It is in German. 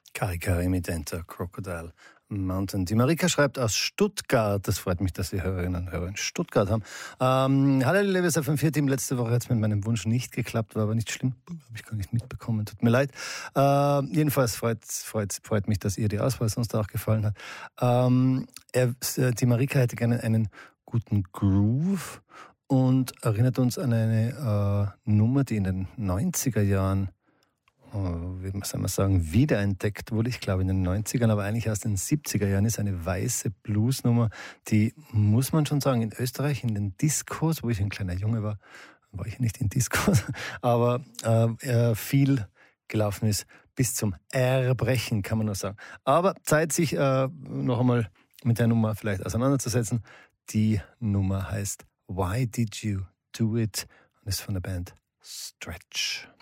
Kari Kari mit Enter Crocodile Mountain. Die Marika schreibt aus Stuttgart. Das freut mich, dass die Hörerinnen und Hörer in Stuttgart haben. Hallo liebes FM4-Team. Letzte Woche hat es mit meinem Wunsch nicht geklappt, war aber nicht schlimm. Habe ich gar nicht mitbekommen. Tut mir leid. Jedenfalls freut mich, dass ihr die Auswahl sonst auch gefallen hat. Die Marika hätte gerne einen guten Groove und erinnert uns an eine Nummer, die in den 90er Jahren wie soll man sagen, wiederentdeckt wurde, ich glaube in den 90ern, aber eigentlich aus den 70er Jahren, ist eine weiße Bluesnummer, die, muss man schon sagen, in Österreich, in den Diskos, wo ich ein kleiner Junge war ich nicht in Diskos, aber viel gelaufen ist, bis zum Erbrechen, kann man nur sagen. Aber Zeit, sich noch einmal mit der Nummer vielleicht auseinanderzusetzen. Die Nummer heißt Why Did You Do It und ist von der Band Stretch.